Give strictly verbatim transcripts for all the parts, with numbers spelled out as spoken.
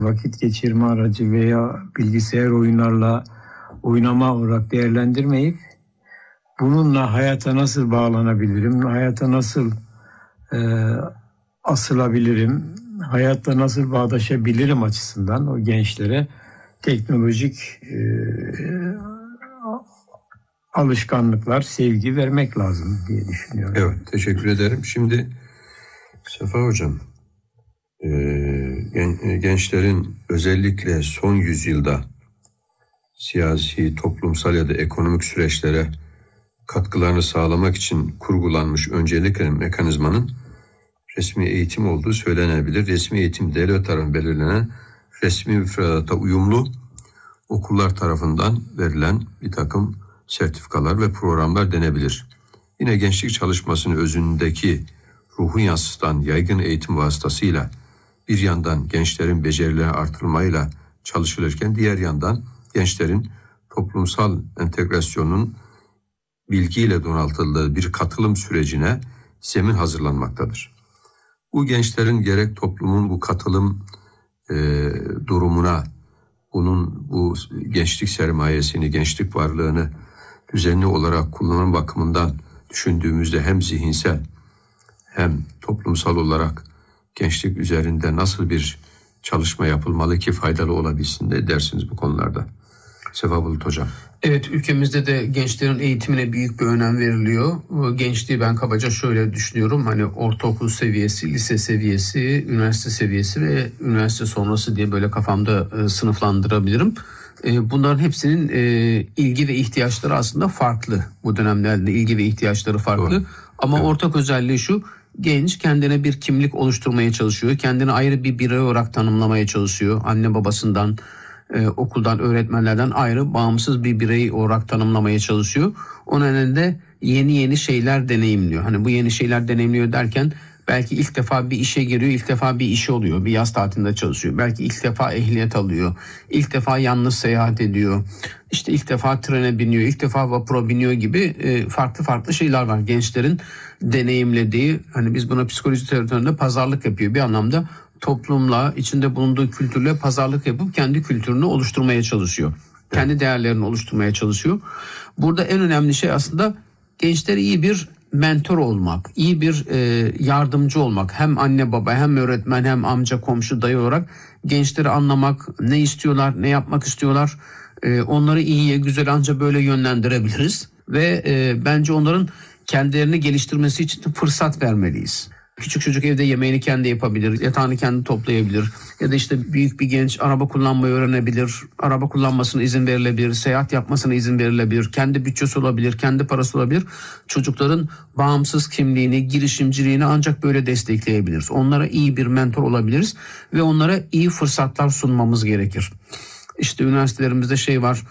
vakit geçirme aracı veya bilgisayar oyunlarla oynama olarak değerlendirmeyip bununla hayata nasıl bağlanabilirim, hayata nasıl e, asılabilirim, hayatta nasıl bağdaşabilirim açısından o gençlere teknolojik e, alışkanlıklar, sevgi vermek lazım diye düşünüyorum. Evet, teşekkür ederim. Şimdi Sefa Hocam, e, gençlerin özellikle son yüzyılda siyasi, toplumsal ya da ekonomik süreçlere katkılarını sağlamak için kurgulanmış öncelikle mekanizmanın resmi eğitim olduğu söylenebilir. Resmi eğitim devlet tarafından belirlenen resmi müfredata uyumlu okullar tarafından verilen bir takım sertifikalar ve programlar denebilir. Yine gençlik çalışmasının özündeki ruhu yansıtan yaygın eğitim vasıtasıyla bir yandan gençlerin becerileri artırılmayla çalışılırken diğer yandan gençlerin toplumsal entegrasyonun bilgiyle donatıldığı bir katılım sürecine zemin hazırlanmaktadır. Bu gençlerin gerek toplumun bu katılım e, durumuna, bunun bu gençlik sermayesini, gençlik varlığını düzenli olarak kullanım bakımından düşündüğümüzde hem zihinsel hem toplumsal olarak gençlik üzerinde nasıl bir çalışma yapılmalı ki faydalı olabilsin de dersiniz bu konularda. Sefa Bulut Hocam. Evet, ülkemizde de gençlerin eğitimine büyük bir önem veriliyor. Gençliği ben kabaca şöyle düşünüyorum. Hani ortaokul seviyesi, lise seviyesi, üniversite seviyesi ve üniversite sonrası diye böyle kafamda e, sınıflandırabilirim. E, bunların hepsinin e, ilgi ve ihtiyaçları aslında farklı. Bu dönemlerde ilgi ve ihtiyaçları farklı. Doğru. Ama evet, ortak özelliği şu: genç kendine bir kimlik oluşturmaya çalışıyor. Kendini ayrı bir birey olarak tanımlamaya çalışıyor. Anne babasından, Ee, okuldan, öğretmenlerden ayrı, bağımsız bir birey olarak tanımlamaya çalışıyor. O nedenle yeni yeni şeyler deneyimliyor. Hani bu yeni şeyler deneyimliyor derken belki ilk defa bir işe giriyor, ilk defa bir işi oluyor. Bir yaz tatilinde çalışıyor. Belki ilk defa ehliyet alıyor. İlk defa yalnız seyahat ediyor. İşte ilk defa trene biniyor, ilk defa vapura biniyor gibi e, farklı farklı şeyler var. Gençlerin deneyimlediği, hani biz buna psikoloji teorilerinde pazarlık yapıyor. Bir anlamda toplumla, içinde bulunduğu kültürle pazarlık yapıp kendi kültürünü oluşturmaya çalışıyor. Kendi değerlerini oluşturmaya çalışıyor. Burada en önemli şey aslında gençlere iyi bir mentor olmak, iyi bir e, yardımcı olmak. Hem anne baba, hem öğretmen, hem amca, komşu, dayı olarak gençleri anlamak, ne istiyorlar, ne yapmak istiyorlar. E, onları iyiye, güzel ancak böyle yönlendirebiliriz. Ve e, bence onların kendilerini geliştirmesi için fırsat vermeliyiz. Küçük çocuk evde yemeğini kendi yapabilir, yatağını kendi toplayabilir. Ya da işte büyük bir genç araba kullanmayı öğrenebilir, araba kullanmasına izin verilebilir, seyahat yapmasına izin verilebilir, kendi bütçesi olabilir, kendi parası olabilir. Çocukların bağımsız kimliğini, girişimciliğini ancak böyle destekleyebiliriz. Onlara iyi bir mentor olabiliriz ve onlara iyi fırsatlar sunmamız gerekir. İşte üniversitelerimizde şey var: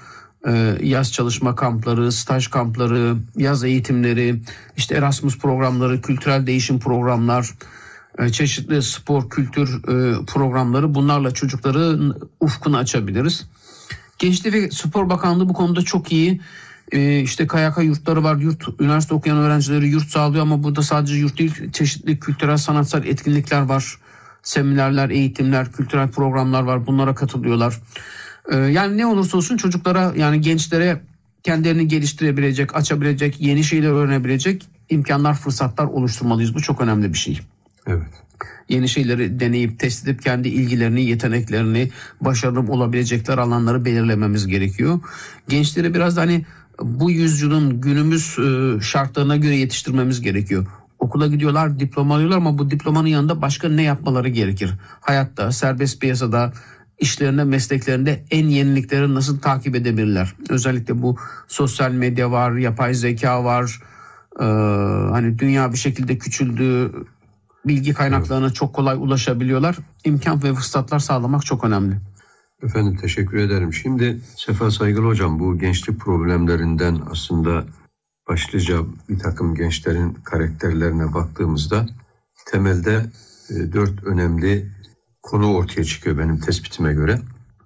yaz çalışma kampları, staj kampları, yaz eğitimleri, işte Erasmus programları, kültürel değişim programlar, çeşitli spor, kültür programları, bunlarla çocukların ufkunu açabiliriz. Gençlik ve Spor Bakanlığı bu konuda çok iyi. İşte K Y K yurtları var, yurt, üniversite okuyan öğrencileri yurt sağlıyor ama burada sadece yurt değil, çeşitli kültürel, sanatsal etkinlikler var. Seminerler, eğitimler, kültürel programlar var, bunlara katılıyorlar. Yani ne olursa olsun çocuklara, yani gençlere kendilerini geliştirebilecek, açabilecek, yeni şeyler öğrenebilecek imkanlar, fırsatlar oluşturmalıyız. Bu çok önemli bir şey. Evet. Yeni şeyleri deneyip, test edip kendi ilgilerini, yeteneklerini, başarılı olabilecekler alanları belirlememiz gerekiyor. Gençleri biraz da hani bu yüzyılın günümüz şartlarına göre yetiştirmemiz gerekiyor. Okula gidiyorlar, diploma alıyorlar ama bu diplomanın yanında başka ne yapmaları gerekir? Hayatta, serbest piyasada, işlerinde, mesleklerinde en yenilikleri nasıl takip edebilirler? Özellikle bu sosyal medya var, yapay zeka var. Ee, hani dünya bir şekilde küçüldü. Bilgi kaynaklarına evet, çok kolay ulaşabiliyorlar. İmkan ve fırsatlar sağlamak çok önemli. Efendim teşekkür ederim. Şimdi Sefa Saygılı Hocam, bu gençlik problemlerinden aslında başlıca bir takım gençlerin karakterlerine baktığımızda temelde e, dört önemli konu ortaya çıkıyor benim tespitime göre.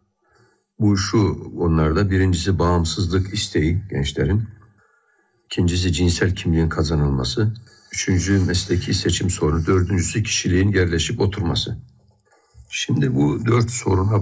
Bu şu onlarda: birincisi bağımsızlık isteği gençlerin. İkincisi cinsel kimliğin kazanılması. Üçüncü mesleki seçim sorunu. Dördüncüsü kişiliğin yerleşip oturması. Şimdi bu dört soruna